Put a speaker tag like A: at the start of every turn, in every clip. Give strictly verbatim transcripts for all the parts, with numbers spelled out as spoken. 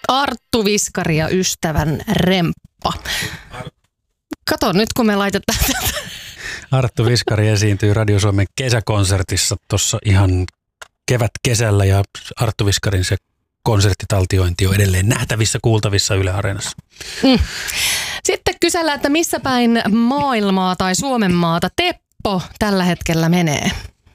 A: Arttu Viskari ja ystävän remppa. Kato nyt, kun me laitetaan tätä.
B: Arttu Viskari esiintyy Radio Suomen kesäkonsertissa tuossa ihan kevät-kesällä ja Arttu Viskarin se konserttitaltiointi on edelleen nähtävissä, kuultavissa Yle Areenassa.
A: Mm. Sitten kysellään, että missä päin maailmaa tai Suomen maata Teppo tällä hetkellä menee?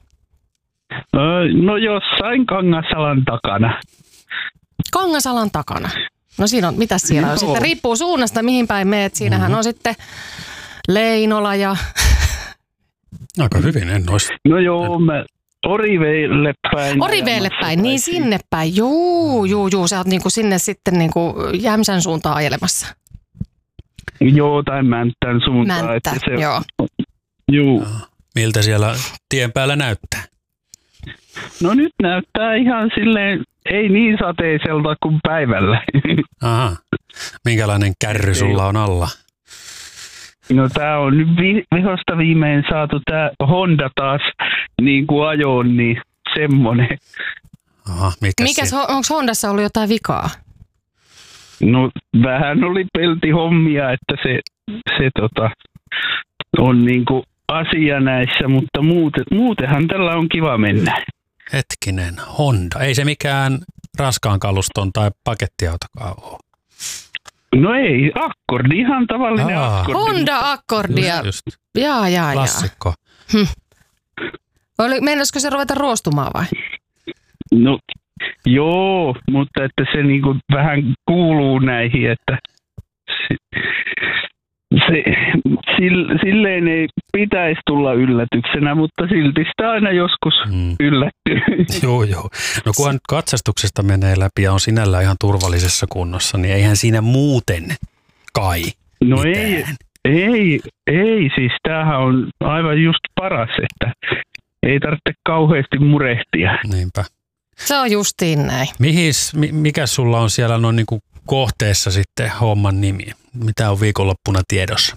C: No jossain Kangasalan takana.
A: Kangasalan takana. No siinä on, mitäs siellä on? Sitten riippuu suunnasta, mihin päin meet. Siinähän mm-hmm. on sitten Leinola ja...
B: Aika hyvin, en olisi.
C: No joo, mä Oriveelle päin.
A: Oriveelle päin, niin sinne päin. Juu, juu, juu. Sä oot niinku sinne sitten niinku Jämsän suuntaan ajelemassa.
C: Joo, tai Mänttän suuntaan.
A: Mänttä,
C: että se,
A: joo.
C: Juu.
B: Miltä siellä tien päällä näyttää?
C: No nyt näyttää ihan silleen, ei niin sateiselta kuin päivällä.
B: Aha. Minkälainen kärry sulla on alla?
C: No tää on nyt vi- vihosta viimein saatu tää Honda taas niin kuin ajoon, niin semmonen.
B: Aha, mikäs
A: Mikäs,
B: se?
A: onko Hondassa ollut jotain vikaa?
C: No vähän oli peltihommia, että se, se tota, on niin kuin asia näissä, mutta muuten, muutenhan tällä on kiva mennä.
B: Hetkinen, Honda. Ei se mikään raskaan kaluston tai pakettiautokaan ole.
C: No ei, akkordi, ihan tavallinen
B: Aa.
C: akkordi.
A: Honda-akkordia.
B: Just, just.
A: Jaa, jaa, jaa.
B: Klassikko.
A: Hm. Meinaisiko se ruveta ruostumaan vai?
C: No joo, mutta että se niinku vähän kuuluu näihin, että se, se, silleen ei pitäisi tulla yllätyksenä, mutta silti sitä aina joskus mm. yllättyy.
B: Joo, joo. No kunhan katsastuksesta menee läpi ja on sinällään ihan turvallisessa kunnossa, niin eihän siinä muuten kai
C: No
B: mitään.
C: ei, ei, ei, siis tämähän on aivan just paras, että ei tarvitse kauheasti murehtia.
B: Niinpä.
A: Se on justiin näin.
B: Mihis, mikä sulla on siellä noin niin kuin kohteessa sitten homman nimi? Mitä on viikonloppuna tiedossa?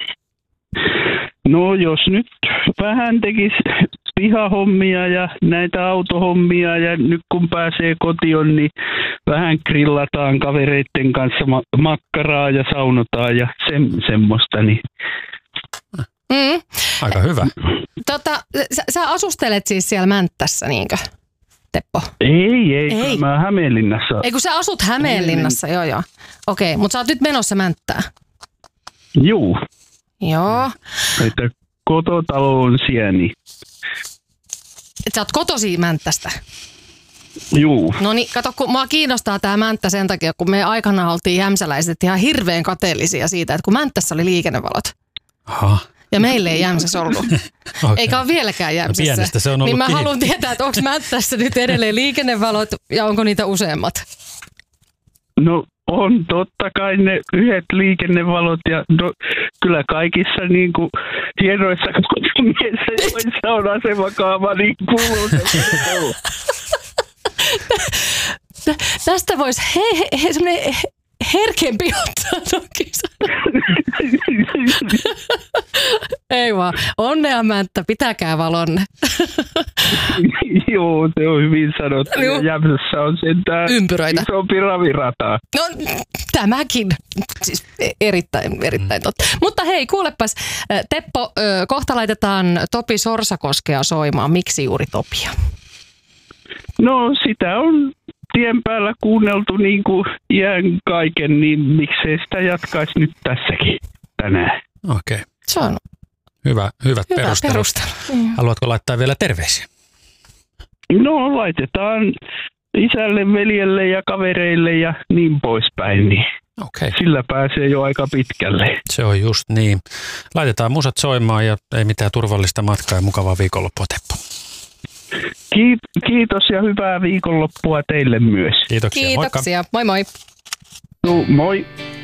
C: No jos nyt vähän tekisi pihahommia ja näitä autohommia ja nyt kun pääsee kotiin, niin vähän grillataan kavereiden kanssa ma- makkaraa ja saunotaan ja se- semmoista. Niin.
A: Mm.
B: Aika hyvä.
A: Tota, sä, sä asustelet siis siellä Mänttässä, niinkö, Teppo?
C: Ei, ei,
A: Ei.
C: kyllä mä Hämeenlinnassa.
A: Ei kun sä asut Hämeenlinnassa, joo joo. Okei, mutta sä oot nyt menossa Mänttään.
C: Juu,
A: Joo.
C: että kototalo on siellä, niin
A: Et sä oot kotosi Mänttästä.
C: juu.
A: No niin, kato, kun mua kiinnostaa tää Mänttä sen takia, kun me aikana oltiin jämsäläiset ihan hirveän kateellisia siitä, että kun Mänttässä oli liikennevalot.
B: Aha.
A: Ja meille ei Jämsässä ollut.
B: Okay.
A: Eikä ole vieläkään Jämsässä.
B: No pienestä se on ollut
A: niin mä
B: kiinni.
A: haluan tietää, että onko Mänttässä nyt edelleen liikennevalot ja onko niitä useammat?
C: No on totta kai ne yhdet liikennevalot ja no, kyllä kaikissa niin kuin hienoissa kaupungeissa, joissa on asemakaava, niin kuuluu se.
A: Tästä voisi he, he, he, semmoinen herkempi ottaa toki. Ei vaan, onnea Mänttä, pitäkää valonne.
C: Joo, se on hyvin sanottu.
A: Joo.
C: Jämsässä on sentään
A: Ympyröitä.
C: isompi ravirata.
A: No tämäkin, siis erittäin, erittäin totta. Mutta hei, kuulepas, Teppo, kohta laitetaan Topi Sorsakoskea soimaan. Miksi juuri Topia?
C: No sitä on tien päällä kuunneltu niin kuin iän kaiken, niin miksei sitä jatkaisi nyt tässäkin tänään.
B: Okei. Okay.
A: Se on
B: Hyvä, hyvät
A: hyvä
B: perustelut.
A: perustelu.
B: Haluatko laittaa vielä terveisiä?
C: No laitetaan isälle, veljelle ja kavereille ja niin poispäin, niin
B: Okei. Okay.
C: sillä pääsee jo aika pitkälle.
B: Se on just niin. Laitetaan musat soimaan ja ei mitään turvallista matkaa ja mukavaa viikonloppua, Teppo.
C: Kiitos ja hyvää viikonloppua teille myös.
B: Kiitoksia.
A: Kiitoksia. Moi moi.
C: No, moi.